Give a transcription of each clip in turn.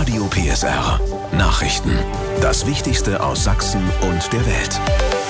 Radio PSR. Nachrichten. Das Wichtigste aus Sachsen und der Welt.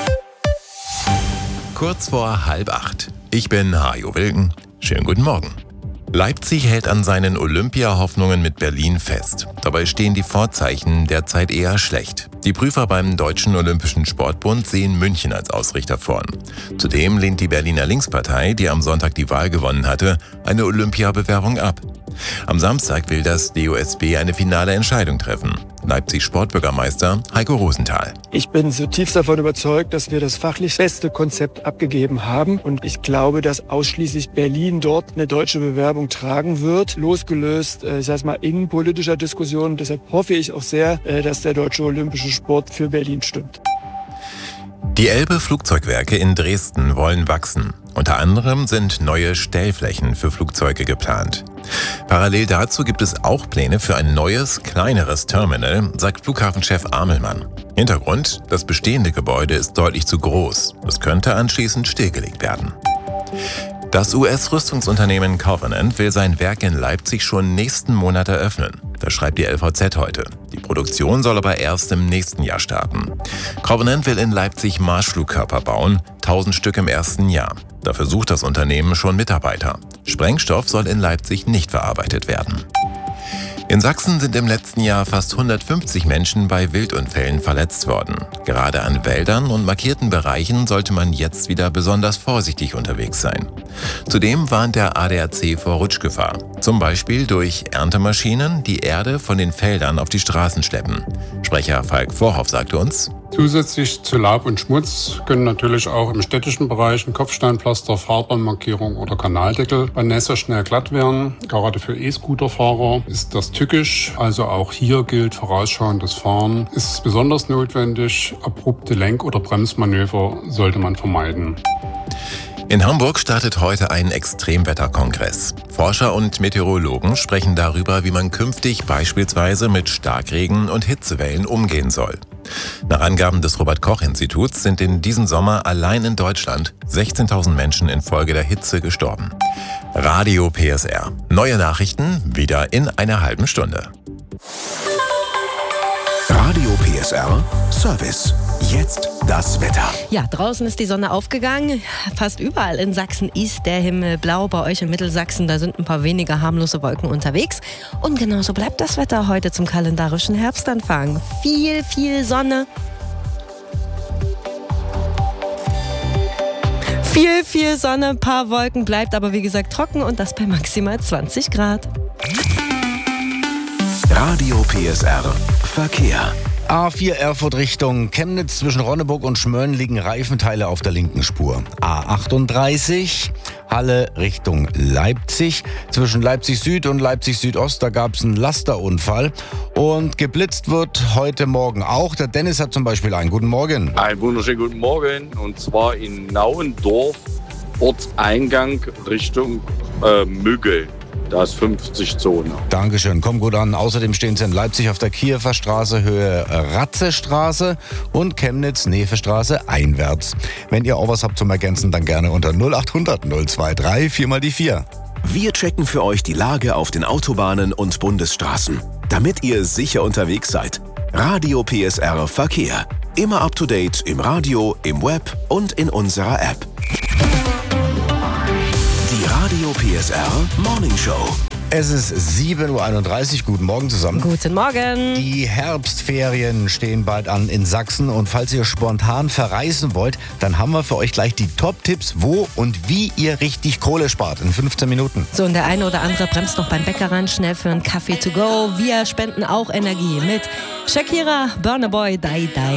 Kurz vor 7:30. Ich bin Hajo Wilken. Schönen guten Morgen. Leipzig hält an seinen Olympia-Hoffnungen mit Berlin fest. Dabei stehen die Vorzeichen derzeit eher schlecht. Die Prüfer beim Deutschen Olympischen Sportbund sehen München als Ausrichter vorn. Zudem lehnt die Berliner Linkspartei, die am Sonntag die Wahl gewonnen hatte, eine Olympiabewerbung ab. Am Samstag will das DOSB eine finale Entscheidung treffen. Leipzigs Sportbürgermeister Heiko Rosenthal. Ich bin zutiefst davon überzeugt, dass wir das fachlich beste Konzept abgegeben haben. Und ich glaube, dass ausschließlich Berlin dort eine deutsche Bewerbung tragen wird, losgelöst, innenpolitischer Diskussion. Deshalb hoffe ich auch sehr, dass der Deutsche Olympische Sport für Berlin stimmt. Die Elbe-Flugzeugwerke in Dresden wollen wachsen. Unter anderem sind neue Stellflächen für Flugzeuge geplant. Parallel dazu gibt es auch Pläne für ein neues, kleineres Terminal, sagt Flughafenchef Amelmann. Hintergrund: Das bestehende Gebäude ist deutlich zu groß. Es könnte anschließend stillgelegt werden. Das US-Rüstungsunternehmen Covenant will sein Werk in Leipzig schon nächsten Monat eröffnen. Das schreibt die LVZ heute. Die Produktion soll aber erst im nächsten Jahr starten. Covenant will in Leipzig Marschflugkörper bauen, 1000 Stück im ersten Jahr. Dafür sucht das Unternehmen schon Mitarbeiter. Sprengstoff soll in Leipzig nicht verarbeitet werden. In Sachsen sind im letzten Jahr fast 150 Menschen bei Wildunfällen verletzt worden. Gerade an Wäldern und markierten Bereichen sollte man jetzt wieder besonders vorsichtig unterwegs sein. Zudem warnt der ADAC vor Rutschgefahr. Zum Beispiel durch Erntemaschinen, die Erde von den Feldern auf die Straßen schleppen. Sprecher Falk Vorhoff sagte uns: Zusätzlich zu Laub und Schmutz können natürlich auch im städtischen Bereich Kopfsteinpflaster, Fahrbahnmarkierung oder Kanaldeckel bei Nässe schnell glatt werden. Gerade für E-Scooter-Fahrer ist das tückisch, also auch hier gilt vorausschauendes Fahren. Ist besonders notwendig, abrupte Lenk- oder Bremsmanöver sollte man vermeiden. In Hamburg startet heute ein Extremwetterkongress. Forscher und Meteorologen sprechen darüber, wie man künftig beispielsweise mit Starkregen und Hitzewellen umgehen soll. Nach Angaben des Robert-Koch-Instituts sind in diesem Sommer allein in Deutschland 16.000 Menschen infolge der Hitze gestorben. Radio PSR. Neue Nachrichten wieder in einer halben Stunde. Radio PSR Service. Jetzt das Wetter. Ja, draußen ist die Sonne aufgegangen. Fast überall in Sachsen ist der Himmel blau. Bei euch in Mittelsachsen, da sind ein paar weniger harmlose Wolken unterwegs. Und genauso bleibt das Wetter heute zum kalendarischen Herbstanfang. Viel Sonne. Viel Sonne, ein paar Wolken, bleibt aber wie gesagt trocken und das bei maximal 20 Grad. Radio PSR Verkehr. A4 Erfurt Richtung Chemnitz, zwischen Ronneburg und Schmölln liegen Reifenteile auf der linken Spur. A38 Halle Richtung Leipzig, zwischen Leipzig Süd und Leipzig Südost, da gab es einen Lasterunfall und geblitzt wird heute Morgen auch. Der Dennis hat zum Beispiel einen guten Morgen. Einen wunderschönen guten Morgen, und zwar in Nauendorf, Ortseingang Richtung Müggel. Da ist 50 Zone. Dankeschön, kommt gut an. Außerdem stehen sie in Leipzig auf der Kiewer Straße, Höhe Ratzestraße und Chemnitz, Nevestraße einwärts. Wenn ihr auch was habt zum Ergänzen, dann gerne unter 0800 023 4x4. Wir checken für euch die Lage auf den Autobahnen und Bundesstraßen, damit ihr sicher unterwegs seid. Radio PSR Verkehr. Immer up to date im Radio, im Web und in unserer App. Die Radio PSR Morning Show. Es ist 7:31 Uhr. Guten Morgen zusammen. Guten Morgen. Die Herbstferien stehen bald an in Sachsen und falls ihr spontan verreisen wollt, dann haben wir für euch gleich die Top-Tipps, wo und wie ihr richtig Kohle spart in 15 Minuten. So, und der eine oder andere bremst noch beim Bäcker ran, schnell für einen Kaffee to go. Wir spenden auch Energie mit Shakira, Burna Boy, Die Die.